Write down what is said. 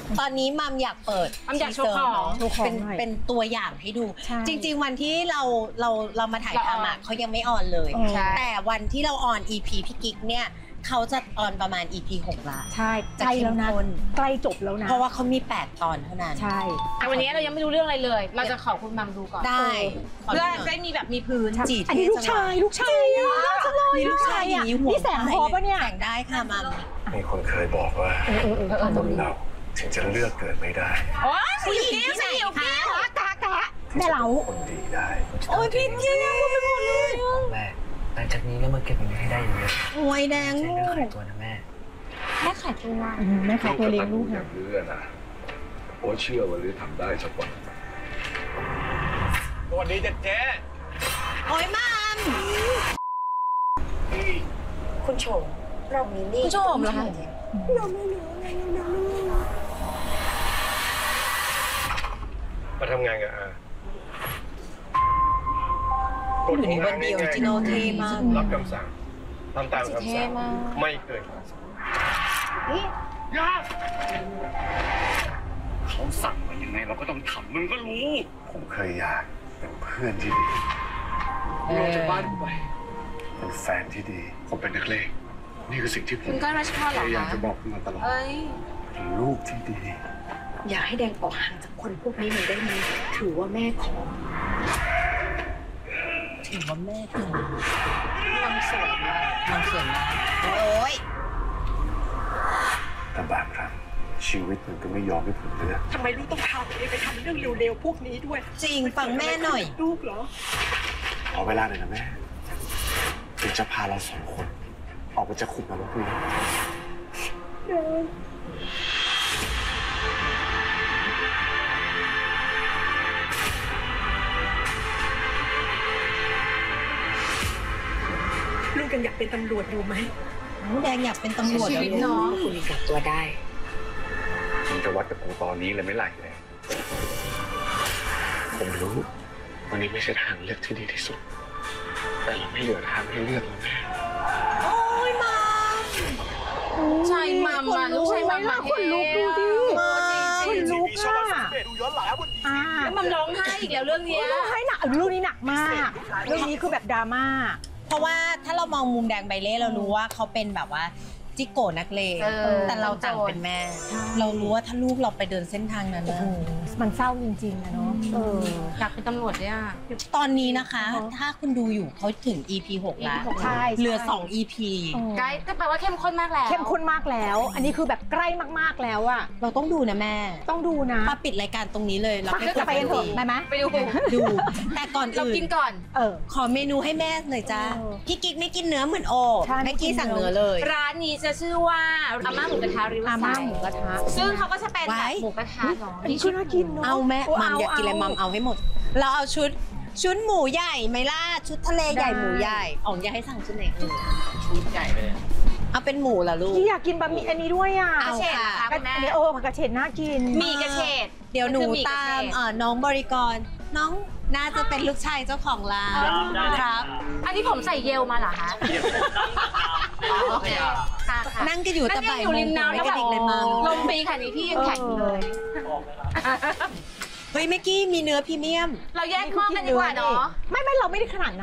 ตอนนี้มัมอยากเปิดมัมอยากโชว์ของเป็นตัวอย่างให้ดูจริงๆวันที่เรามาถ่ายทำอ่ะเขายังไม่ออนเลยแต่วันที่เราออน EP พี่กิ๊กเนี่ยเขาจะออนประมาณ EP 6 ละใช่ใกล้แล้วนะใกล้จบแล้วนะเพราะว่าเขามี8 ตอนเท่านั้นใช่แต่วันนี้เรายังไม่รู้เรื่องอะไรเลยเราจะขอคุณมัมดูก่อนได้เพื่อได้มีแบบมีพื้นอันนี้ลูกชายมีลูกชายอ่ะนี่แสงพอปะเนี่ยแสงได้ค่ะมัมมีคนเคยบอกว่าคนเราถึงจะเลือกเกิดไม่ได้โอ้ยผู้หญิงที่ไหนคะกะแม่เราคนดีได้โอ้ยพี่เจี๊ยบพูดไปหมดเลยแม่หลังจากนี้แล้วมาเก็บเงินให้ได้เยอะโอ้ยแดงลูกขายตัวนะแม่ขายตัวแม่ขายตัวเลี้ยงลูกอย่างเรื่องนะโอ้เชื่อว่าลือทำได้สักวันสวัสดีเจ๊โอ้ยมัมคุณโฉมเรามีนี่คุณโฉมเหรอคะเราไม่รู้มาทำงานกับอาอยู่ในวันเดียวจิโนเทมากรับคำสั่งทำตามคำสั่งไม่เกินเขาสั่งมายังไงเราก็ต้องทำมึงก็รู้ผมเคยอยากเป็นเพื่อนที่ดีลงจากบ้านไปเป็นแฟนที่ดีผมเป็นนักเลงนี่คือสิ่งที่ผมอยากจะบอกมาตลอดเป็นลูกที่ดีอยากให้แดงออกห่างจากคนพวกนี้หน่อยได้ไหมถือว่าแม่ขอถือว่าแม่ขอมันสวยมากโอ้ยแต่บางครั้งชีวิตมันก็ไม่ยอมให้ผมเลือกทำไมลูกต้องพาตัวเองไปทำเรื่องเร็วๆพวกนี้ด้วยจริงฟังแม่หน่อยลูกเหรอขอเวลาหน่อยนะแม่เดี๋ยวจะพาเรา2 คนออกไปจากคุกนรกนี้ลูกยังอยากเป็นตำรวจอยู่ไหมแดงอยากเป็นตำรวจชีวิตน้องคุณกลับตัวได้มึงจะวัดกับกูตอนนี้เลยไม่ไหลเลยผมรู้วันนี้ไม่ใช่ทางเลือกที่ดีที่สุดแต่เราไม่เหลือทางให้เลือกแล้วแม่โอ้ยมัมใช่มัมลูกใช่มัมคนลุกดูดิคนลุกอ่ะแล้วมัมร้องไห้อีกแล้วเรื่องนี้ร้องไห้หนักเรื่องนี้หนักมากเรื่องนี้คือแบบดราม่าเพราะว่าถ้าเรามองมุมแดงใบเล่เรารู้ว่าเขาเป็นแบบว่าจิโกนักเลงแต่เราต่างเป็นแม่เรารู้ว่าถ้าลูกเราไปเดินเส้นทางนั้นนะมันเศร้าจริงๆนะเนาะอยากเป็นตำรวจเนี่ยตอนนี้นะคะถ้าคุณดูอยู่เขาถึง EP 6 แล้วเหลือ2 EP ใกล้ก็แปลว่าเข้มข้นมากแล้วเข้มข้นมากแล้วอันนี้คือแบบใกล้มากๆแล้วอะเราต้องดูนะแม่ต้องดูนะมาปิดรายการตรงนี้เลยเราไปกันเถอะไปไหมไปดูแต่ก่อนอื่นเรากินก่อนขอเมนูให้แม่หน่อยจ้าพี่กิ๊กไม่กินเนื้อเหมือนโอแม่กี้สั่งเนื้อเลยร้านนี้จะชื่อว่าอาม่าหมูกระทะริเวอร์ไซด์ซึ่งเขาก็จะเป็นแบบหมูกระทะเนาะนี่ชุดน่ากินเนาะเอาแม่มัมอยากกินอะไรมัมเอาให้หมดเราเอาชุดหมูใหญ่ไหมล่ะชุดทะเลใหญ่หมูใหญ่อ๋ออยากให้สั่งชุดไหนชุดใหญ่ไปเลยเอาเป็นหมูเหรอลูกที่อยากกินบะหมี่อันนี้ด้วยอ่ะกระเฉดค่ะคุณแม่อันนี้ผักกระเฉดน่ากินมีกระเฉดเดี๋ยวหนูตามน้องบริกรน้องน่าจะเป็นลูกชายเจ้าของร้านครับอันนี้ผมใส่เยลมาเหรอคะโอเคนั่งกันอยู่ตะไบอยู่ริมน้ำแล้วแบบลมปีค่ะนี่พี่ยังแข็งเลยเฮ้ยเมื่อกี้มีเนื้อพรีเมียมเราแยกข้อกันดีกว่าเนาะไม่เราไม่ได้ขนาดนั้น